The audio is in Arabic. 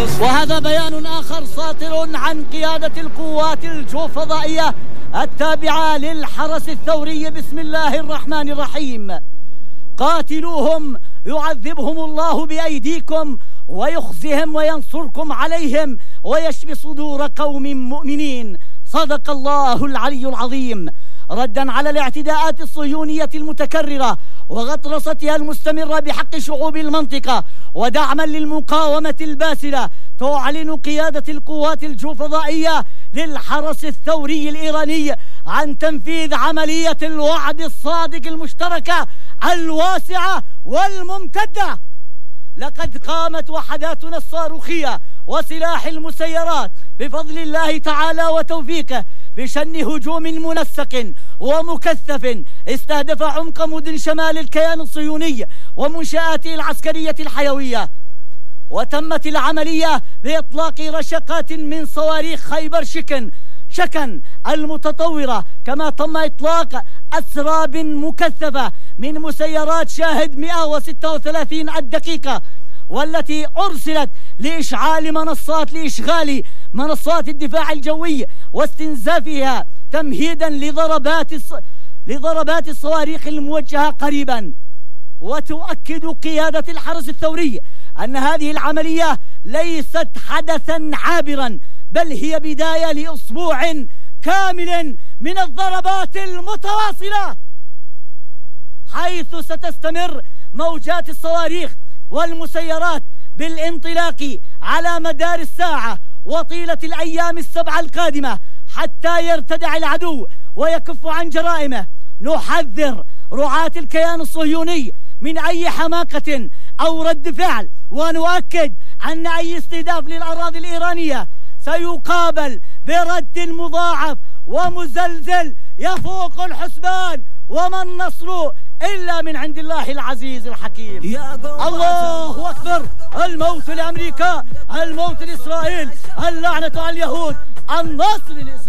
وهذا بيان آخر ساطر عن قيادة القوات الجوفضائية التابعة للحرس الثوري. بسم الله الرحمن الرحيم. قاتلوهم يعذبهم الله بأيديكم ويخزهم وينصركم عليهم ويشفي صدور قوم مؤمنين. صدق الله العلي العظيم. ردا على الاعتداءات الصهيونية المتكررة وغطرستها المستمرة بحق شعوب المنطقة ودعما للمقاومة الباسلة، تعلن قيادة القوات الجوفضائية للحرس الثوري الإيراني عن تنفيذ عملية الوعد الصادق المشتركة الواسعة والممتدة. لقد قامت وحداتنا الصاروخية وسلاح المسيرات بفضل الله تعالى وتوفيقه بشن هجوم منسق ومكثف استهدف عمق مدن شمال الكيان الصهيوني ومنشآته العسكرية الحيوية. وتمت العملية بإطلاق رشقات من صواريخ خيبر شكن المتطورة، كما تم إطلاق أسراب مكثفة من مسيرات شاهد 136 الدقيقة، والتي أرسلت لإشغال منصات الدفاع الجوي واستنزافها تمهيدا لضربات الصواريخ الموجهة قريبا. وتؤكد قيادة الحرس الثوري أن هذه العملية ليست حدثا عابرا، بل هي بداية لأسبوع كامل من الضربات المتواصلة، حيث ستستمر موجات الصواريخ والمسيرات بالانطلاق على مدار الساعة وطيلة الأيام السبعة القادمة حتى يرتدع العدو ويكف عن جرائمه. نحذر رعاة الكيان الصهيوني من أي حماقة أو رد فعل، ونؤكد أن أي استهداف للأراضي الإيرانية سيقابل برد مضاعف ومزلزل يفوق الحسبان، وما النصر إلا من عند الله العزيز الحكيم. الله أكبر. الموت لأمريكا، الموت لإسرائيل، اللعنة على اليهود، النصر لإسرائيل.